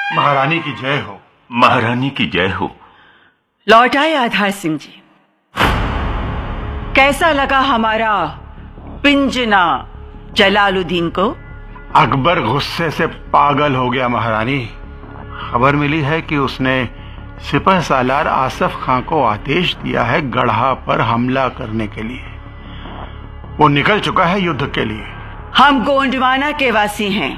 महारानी की जय हो। महारानी की जय हो। लौट आए आधार सिंह जी। कैसा लगा हमारा पिंजना जलालुद्दीन को? अकबर गुस्से से पागल हो गया महारानी। खबर मिली है कि उसने सिपह सालार आसफ खां को आदेश दिया है गढ़ा पर हमला करने के लिए। वो निकल चुका है युद्ध के लिए। हम गोंडवाना के वासी हैं।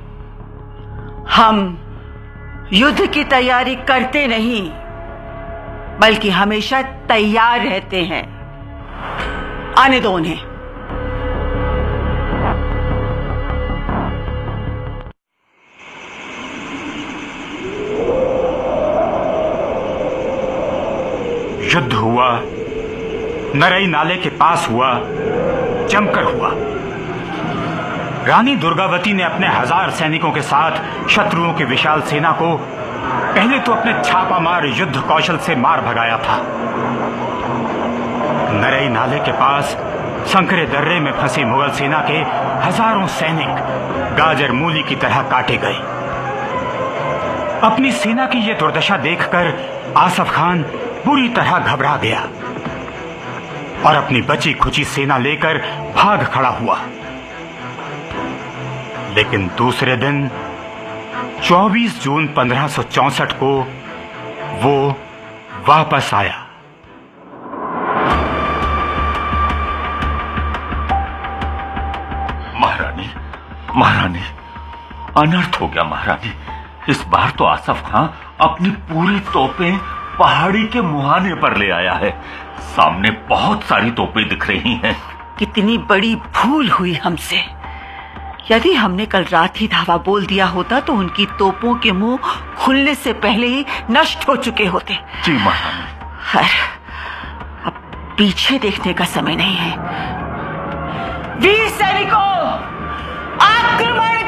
हम युद्ध की तैयारी करते नहीं बल्कि हमेशा तैयार रहते हैं। आने दो उन्हें। युद्ध हुआ, नरई नाले के पास हुआ, जमकर हुआ। रानी दुर्गावती ने अपने 1000 सैनिकों के साथ शत्रुओं की विशाल सेना को पहले तो अपने छापामार युद्ध कौशल से मार भगाया था। नरई नाले के पास संकरे दर्रे में फंसी मुगल सेना के हजारों सैनिक गाजर मूली की तरह काटे गए। अपनी सेना की यह दुर्दशा देखकर आसफ खान बुरी तरह घबरा गया और अपनी बची खुची सेना लेकर भाग खड़ा हुआ। लेकिन दूसरे दिन 24 जून 1564 को वो वापस आया। महारानी, अनर्थ हो गया महारानी। इस बार तो आसफ खां अपनी पूरी तोपें पहाड़ी के मुहाने पर ले आया है। सामने बहुत सारी तोपें दिख रही हैं। कितनी बड़ी भूल हुई हमसे। यदि हमने कल रात ही धावा बोल दिया होता तो उनकी तोपों के मुंह खुलने से पहले ही नष्ट हो चुके होते। जी महारानी। अब पीछे देखने का समय नहीं है। वीर सैनिकों, आक्रमण